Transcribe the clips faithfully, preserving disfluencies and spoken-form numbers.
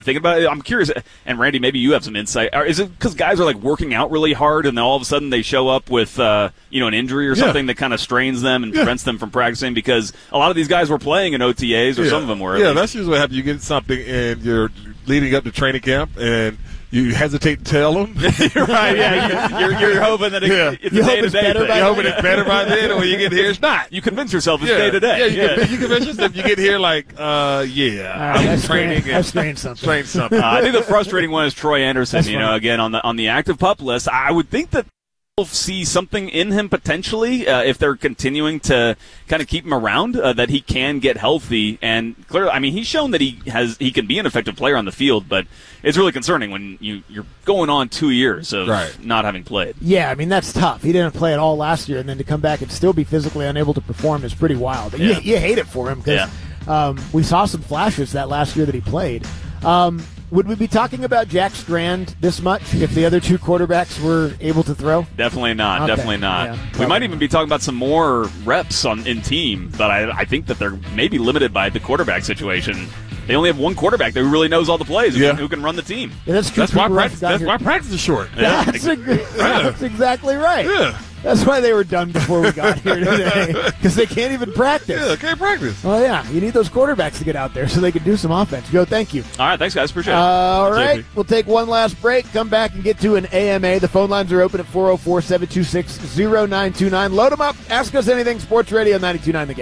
Thinking about it, I'm curious, and Randy, maybe you have some insight. Is it because guys are like working out really hard, and then all of a sudden they show up with, uh, you know, an injury or something yeah. that kind of strains them and yeah. prevents them from practicing? Because a lot of these guys were playing in O T As, or yeah. some of them were. Yeah, that's usually what happens. You get something, and you're leading up to training camp, and you hesitate to tell them. You're right, yeah. You're, you're, you're hoping that it, yeah. it's you a day-to-day thing. You're hoping it's better by then, or when you get here, it's not. You convince yourself it's yeah. day-to-day. Yeah, you, yeah. Convince, you convince yourself. You get here like, uh, yeah, right, I'm training. I've strained something. Strained something. Uh, I think the frustrating one is Troy Anderson, That's you funny. know, again, on the on the active pup list. I would think that we'll see something in him potentially uh, if they're continuing to kind of keep him around, uh, that he can get healthy. And clearly, I mean, he's shown that he has he can be an effective player on the field, but it's really concerning when you, you're going on two years of right. not having played. Yeah, I mean, that's tough. He didn't play at all last year, and then to come back and still be physically unable to perform is pretty wild. Yeah. You, you hate it for him because yeah. um, we saw some flashes that last year that he played. Um, would we be talking about Jack Strand this much if the other two quarterbacks were able to throw? Definitely not. Okay. Definitely not. Yeah, we might even be talking about some more reps on in team, but I, I think that they're maybe limited by the quarterback situation. They only have one quarterback that really knows all the plays, yeah. who, who can run the team. Yeah, that's true. That's why People practice. got That's here- why practice is short. Yeah. That's, a, that's exactly right. Yeah. That's why they were done before we got here today, because they can't even practice. Yeah, can't practice. Well, yeah, you need those quarterbacks to get out there so they can do some offense. Joe, thank you. All right, thanks, guys. Appreciate it. All right, J P. we'll take one last break, come back and get to an A M A. The phone lines are open at four oh four, seven two six, oh nine two nine. Load them up. Ask us anything. Sports Radio ninety-two point nine The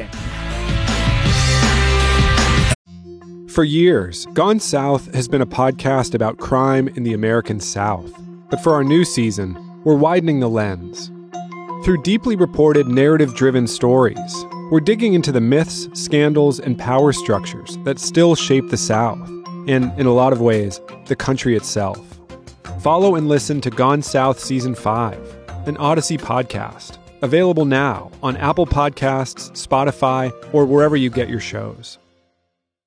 Game. For years, Gone South has been a podcast about crime in the American South. But for our new season, we're widening the lens. Through deeply reported, narrative-driven stories, we're digging into the myths, scandals, and power structures that still shape the South, and, in a lot of ways, the country itself. Follow and listen to Gone South Season five, an Odyssey podcast, available now on Apple Podcasts, Spotify, or wherever you get your shows.